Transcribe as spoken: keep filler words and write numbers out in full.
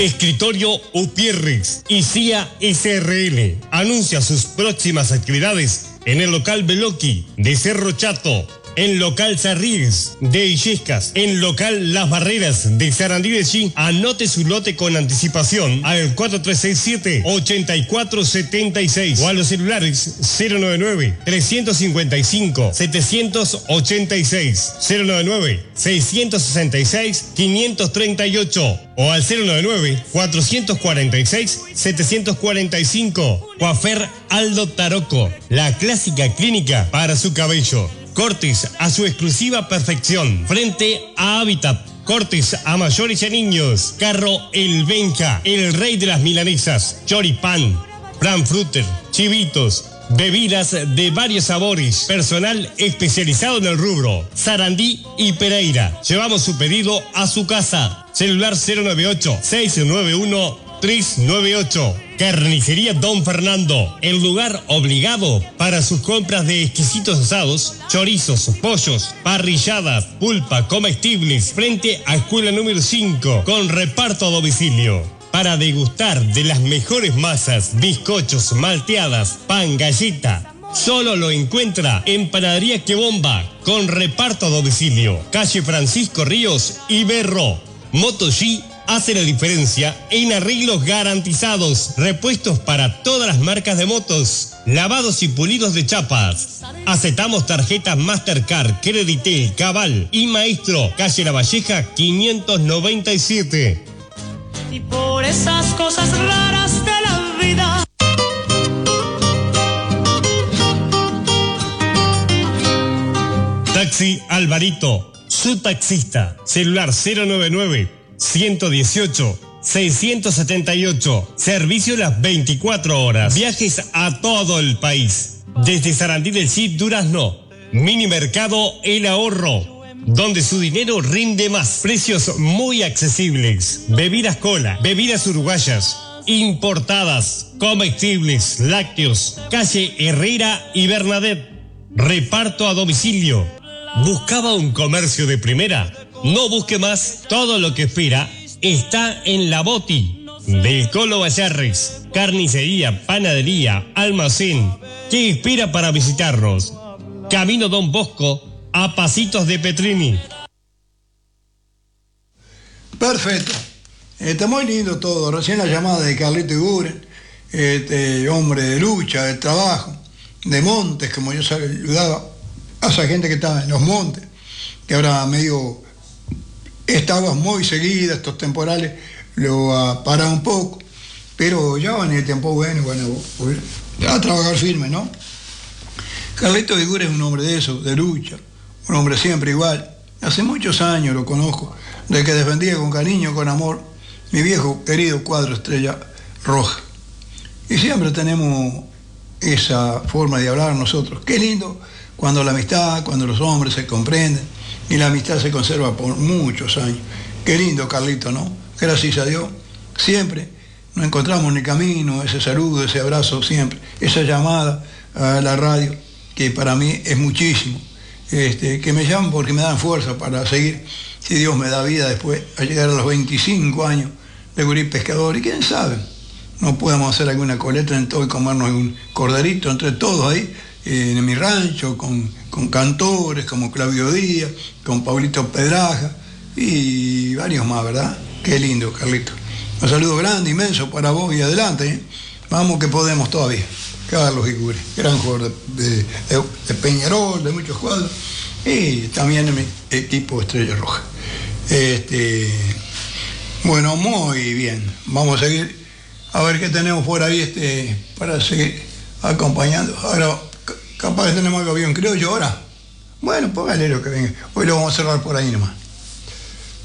Escritorio Upierres y C I A S R L anuncia sus próximas actividades en el local Beloki de Cerro Chato, en local Sarríes de Illescas, en local Las Barreras de Sarandí de Chi. Anote su lote con anticipación al cuatro tres seis siete, ocho cuatro siete seis o a los celulares cero nueve nueve, tres cinco cinco, siete ocho seis, cero nueve nueve, seis seis seis, cinco tres ocho o al cero nueve nueve, cuatro cuatro seis, siete cuatro cinco. Coafer Aldo Taroco, la clásica clínica para su cabello. Cortes a su exclusiva perfección frente a Hábitat. Cortes a mayores y a niños. Carro El Benja, el rey de las milanesas. Choripán, Frankfurter, chivitos, bebidas de varios sabores. Personal especializado en el rubro. Sarandí y Pereira. Llevamos su pedido a su casa. Celular cero nueve ocho, seis nueve uno, tres nueve ocho. Carnicería Don Fernando, el lugar obligado para sus compras de exquisitos asados, chorizos, pollos, parrilladas, pulpa, comestibles, frente a escuela número cinco, con reparto a domicilio. Para degustar de las mejores masas, bizcochos, malteadas, pan, galleta, solo lo encuentra en Panadería Que Bomba, con reparto a domicilio. Calle Francisco Ríos y Berro. Moto G hace la diferencia en arreglos garantizados, repuestos para todas las marcas de motos, lavados y pulidos de chapas. Aceptamos tarjetas Mastercard, Creditel, Cabal y Maestro, calle La Valleja quinientos noventa y siete. Y por esas cosas raras de la vida. Taxi Alvarito, su taxista. Celular cero nueve nueve, ciento dieciocho, seiscientos setenta y ocho. Servicio las veinticuatro horas. Viajes a todo el país. Desde Sarandí del Cid, Durazno. Mini Mercado El Ahorro, donde su dinero rinde más. Precios muy accesibles. Bebidas cola, bebidas uruguayas, importadas, comestibles, lácteos. Calle Herrera y Bernadette. Reparto a domicilio. ¿Buscaba un comercio de primera? No busque más, todo lo que espera está en La Boti, del Colo Vallarres. Carnicería, panadería, almacén. ¿Qué espera para visitarnos? Camino Don Bosco, a pasitos de Petrini. Perfecto. Está muy lindo todo. Recién la llamada de Carlito Iguren, este hombre de lucha, de trabajo, de montes, como yo ayudaba a esa gente que estaba en los montes, que ahora medio... Estas aguas muy seguidas, estos temporales, lo ha parado un poco, pero ya va en el tiempo bueno, bueno, a trabajar firme, ¿no? Carlito Vigura es un hombre de eso, de lucha, un hombre siempre igual. Hace muchos años lo conozco, de que defendía con cariño, con amor, mi viejo querido cuadro Estrella Roja. Y siempre tenemos esa forma de hablar nosotros. Qué lindo cuando la amistad, cuando los hombres se comprenden, y la amistad se conserva por muchos años. Qué lindo, Carlito, ¿no? Gracias a Dios, siempre nos encontramos en el camino, ese saludo, ese abrazo siempre, esa llamada a la radio, que para mí es muchísimo. Este, que me llaman porque me dan fuerza para seguir, si Dios me da vida después, a llegar a los veinticinco años de gurí pescador, y quién sabe, no podemos hacer alguna coleta en todo y comernos un corderito entre todos ahí, eh, en mi rancho, con, con cantores como Claudio Díaz, con Pablito Pedraja y varios más, ¿verdad? Qué lindo, Carlito. Un saludo grande, inmenso para vos y adelante, ¿eh? Vamos que podemos todavía. Carlos Igure, gran jugador de, de, de Peñarol, de muchos cuadros, y también en mi equipo Estrella Roja. Este, bueno, muy bien. Vamos a seguir a ver qué tenemos por ahí este, para seguir acompañando. Ahora, capaz que tenemos algo bien criollo ahora. Bueno, póngale lo que venga. Hoy lo vamos a cerrar por ahí nomás.